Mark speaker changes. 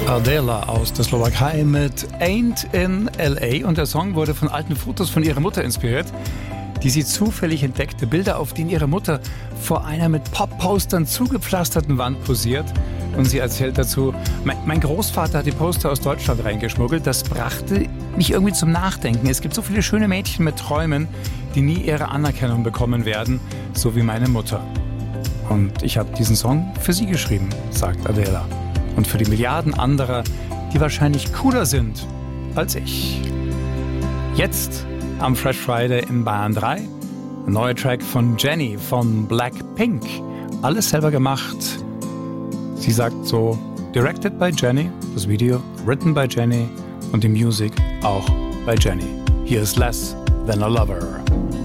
Speaker 1: Adela aus der Slowakei mit Ain't in L.A. und der Song wurde von alten Fotos von ihrer Mutter inspiriert, die sie zufällig entdeckte. Bilder, auf denen ihre Mutter vor einer mit Pop-Postern zugepflasterten Wand posiert. Und sie erzählt dazu, mein Großvater hat die Poster aus Deutschland reingeschmuggelt. Das brachte mich irgendwie zum Nachdenken. Es gibt so viele schöne Mädchen mit Träumen, die nie ihre Anerkennung bekommen werden, so wie meine Mutter. Und ich habe diesen Song für sie geschrieben, sagt Adela. Und für die Milliarden anderer, die wahrscheinlich cooler sind als ich. Jetzt am Fresh Friday in Bayern 3. Ein neuer Track von Jennie von Blackpink. Alles selber gemacht. Sie sagt so, directed by Jennie, das Video written by Jennie und die Musik auch bei Jennie. Hier ist Less Than a Lover.